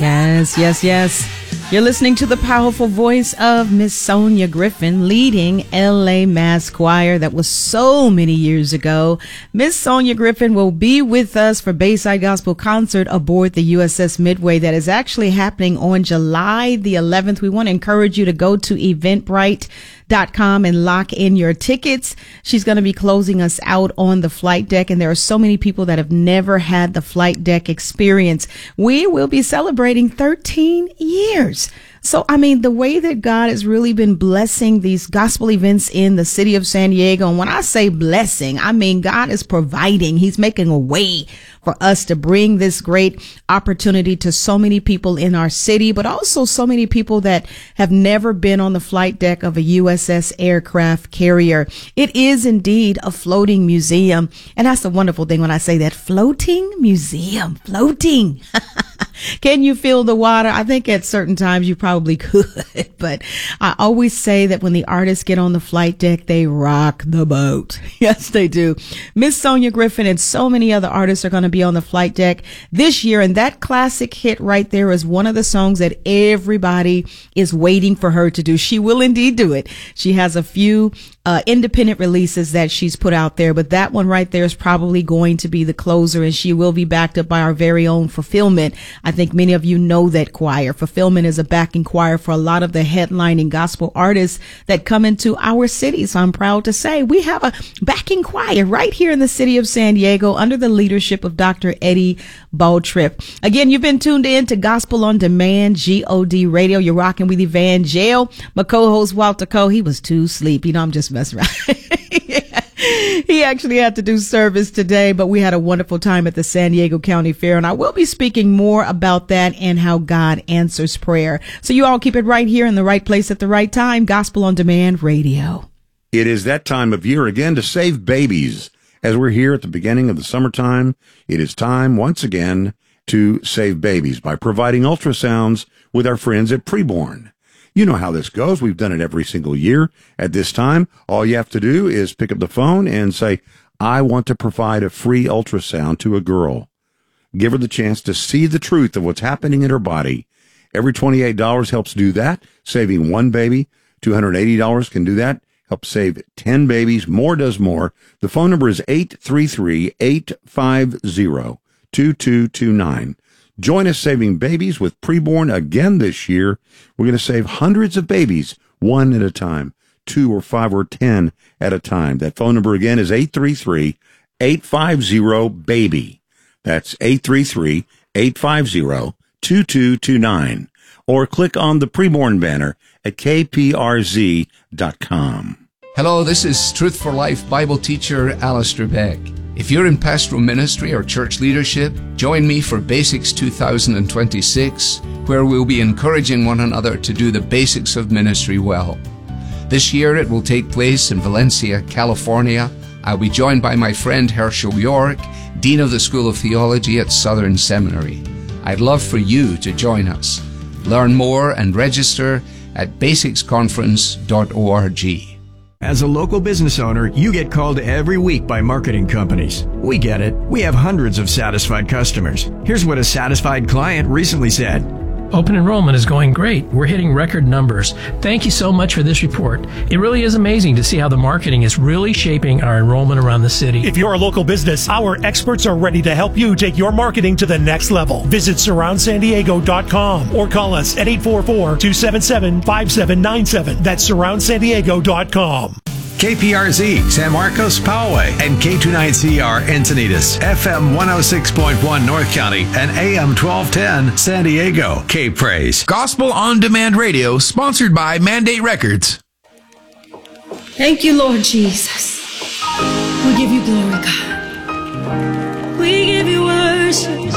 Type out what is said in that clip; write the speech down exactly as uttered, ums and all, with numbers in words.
Yes, yes, yes. You're listening to the powerful voice of Miss Sonia Griffin leading L A Mass Choir. That was so many years ago. Miss Sonia Griffin will be with us for Bayside Gospel Concert aboard the U S S Midway. That is actually happening on July the eleventh. We want to encourage you to go to eventbrite dot com and lock in your tickets. She's going to be closing us out on the flight deck, and there are so many people that have never had the flight deck experience. We will be celebrating thirteen years. So, I mean, the way that God has really been blessing these gospel events in the city of San Diego, and when I say blessing, I mean God is providing. He's making a way for us to bring this great opportunity to so many people in our city, but also so many people that have never been on the flight deck of a U S S aircraft carrier. It is indeed a floating museum. And that's the wonderful thing when I say that, floating museum, floating. Can you feel the water? I think at certain times you probably could, but I always say that when the artists get on the flight deck, they rock the boat. Yes, they do. Miss Sonia Griffin and so many other artists are going to be on the flight deck this year, and that classic hit right there is one of the songs that everybody is waiting for her to do. She will indeed do it. She has a few uh independent releases that she's put out there, but that one right there is probably going to be the closer, and she will be backed up by our very own Fulfillment. I think many of you know that choir. Fulfillment is a backing choir for a lot of the headlining gospel artists that come into our city. So I'm proud to say we have a backing choir right here in the city of San Diego under the leadership of Doctor Eddie Baldrip. Again, you've been tuned in to Gospel on Demand, G O D Radio. You're rocking with Evangel. My co-host Walter Coe, he was too sleepy. You know, I'm just messing around. He actually had to do service today, but we had a wonderful time at the San Diego County Fair, and I will be speaking more about that and how God answers prayer. So you all keep it right here in the right place at the right time. Gospel on Demand Radio. It is that time of year again to save babies. As we're here at the beginning of the summertime, it is time once again to save babies by providing ultrasounds with our friends at Preborn. You know how this goes. We've done it every single year. At this time, all you have to do is pick up the phone and say, I want to provide a free ultrasound to a girl. Give her the chance to see the truth of what's happening in her body. Every twenty-eight dollars helps do that, saving one baby. two hundred eighty dollars can do that. Help save ten babies. More does more. The phone number is eight three three, eight five zero, two two two nine. Join us saving babies with Preborn again this year. We're going to save hundreds of babies, one at a time, two or five or ten at a time. That phone number again is eight three three, eight five zero, BABY. That's eight three three, eight five zero, two two two nine. Or click on the Preborn banner at k p r z dot com. Hello, this is Truth for Life Bible teacher Alistair Beck. If you're in pastoral ministry or church leadership, join me for Basics two thousand twenty-six, where we'll be encouraging one another to do the basics of ministry well. This year it will take place in Valencia, California. I'll be joined by my friend Herschel York, Dean of the School of Theology at Southern Seminary. I'd love for you to join us. Learn more and register at basics conference dot org. As a local business owner, you get called every week by marketing companies. We get it. We have hundreds of satisfied customers. Here's what a satisfied client recently said. Open enrollment is going great. We're hitting record numbers. Thank you so much for this report. It really is amazing to see how the marketing is really shaping our enrollment around the city. If you're a local business, our experts are ready to help you take your marketing to the next level. Visit surround san diego dot com or call us at eight four four, two seven seven, five seven nine seven. That's surround san diego dot com. K P R Z, San Marcos, Poway, and K twenty-nine C R, Encinitas, F M one oh six point one, North County, and A M twelve ten, San Diego. K-Praise. Gospel On Demand Radio, sponsored by Mandate Records. Thank you, Lord Jesus. We give you glory, God. We give you worship.